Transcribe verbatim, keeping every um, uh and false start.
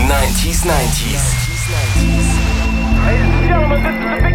nineties, nineties. Ladies and gentlemen, this is the big